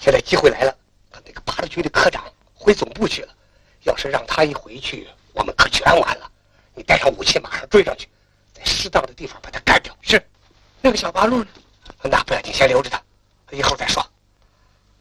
现在机会来了，那个八路军的科长回总部去了。要是让他一回去，我们可全完了。你带上武器，马上追上去，在适当的地方把他干掉。是，那个小八路呢？那不要紧，先留着他，以后再说。